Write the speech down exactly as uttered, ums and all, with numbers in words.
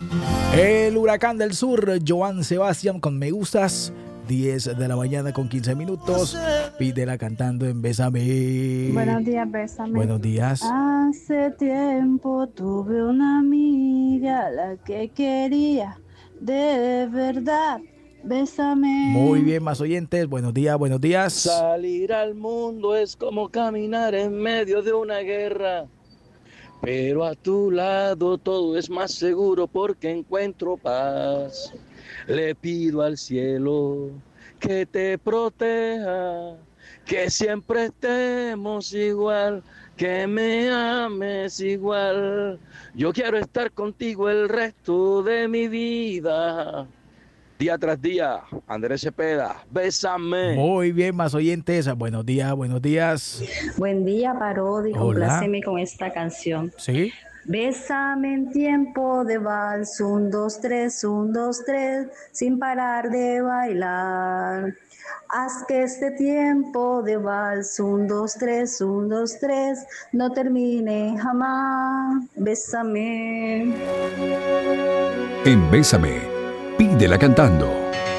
El huracán del sur, Joan Sebastián con Me Gustas. diez de la mañana con quince minutos. Pídela cantando en Bésame. Buenos días, Bésame. Buenos días. Hace tiempo tuve una amiga, la que quería de verdad. Bésame. Muy bien, más oyentes. Buenos días, buenos días. Salir al mundo es como caminar en medio de una guerra. Pero a tu lado todo es más seguro porque encuentro paz. Le pido al cielo que te proteja, que siempre estemos igual, que me ames igual. Yo quiero estar contigo el resto de mi vida. Día tras día, Andrés Cepeda, Bésame. Muy bien, más oyentes. Buenos días, buenos días. Buen día, Parodi. Hola. Compláceme con esta canción. ¿Sí? Bésame en tiempo de vals, un, dos, tres, un, dos, tres, sin parar de bailar. Haz que este tiempo de vals, un, dos, tres, un, dos, tres, no termine jamás. Bésame. En Bésame, pídela cantando.